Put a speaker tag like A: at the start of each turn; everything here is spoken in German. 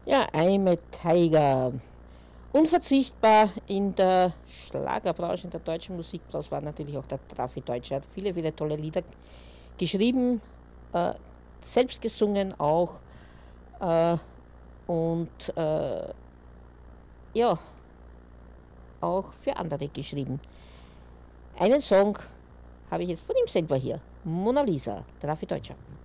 A: Ja, I'm a Tiger. Unverzichtbar in der Schlagerbranche, in der deutschen Musikbranche war natürlich auch der Raffi Deutscher. Er hat viele, viele tolle Lieder geschrieben, äh, selbst gesungen auch äh, und ja, auch für andere geschrieben. Einen Song habe ich jetzt von ihm selber hier. Mona Lisa, der Raffi Deutscher.